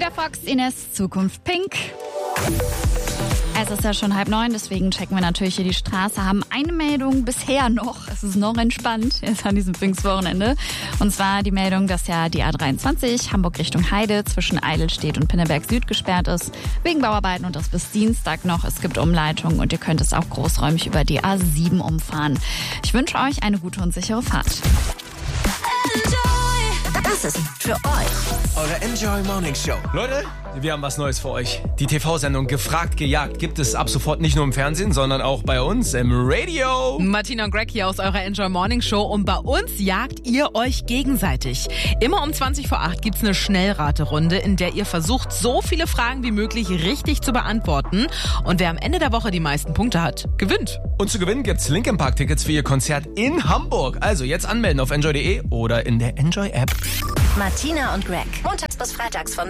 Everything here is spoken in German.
Peter Fox, Ines, Zukunft Pink. Es ist ja schon 8:30, deswegen checken wir natürlich hier die Straße. Haben eine Meldung bisher noch. Es ist noch entspannt jetzt an diesem Pfingstwochenende. Und zwar die Meldung, dass ja die A23 Hamburg Richtung Heide zwischen Eidelstedt und Pinneberg Süd gesperrt ist. Wegen Bauarbeiten und das bis Dienstag noch. Es gibt Umleitungen und ihr könnt es auch großräumig über die A7 umfahren. Ich wünsche euch eine gute und sichere Fahrt. Das ist für euch Eure Enjoy Morning Show. Leute, wir haben was Neues für euch. Die TV-Sendung Gefragt, gejagt gibt es ab sofort nicht nur im Fernsehen, sondern auch bei uns im Radio. Martina und Greg hier aus eurer Enjoy Morning Show und bei uns jagt ihr euch gegenseitig. Immer um 20:08 gibt's eine Schnellraterunde, in der ihr versucht, so viele Fragen wie möglich richtig zu beantworten. Und wer am Ende der Woche die meisten Punkte hat, gewinnt. Und zu gewinnen gibt's Linkin Park Tickets für ihr Konzert in Hamburg. Also jetzt anmelden auf enjoy.de oder in der Enjoy App. Martina und Greg. Montags bis freitags von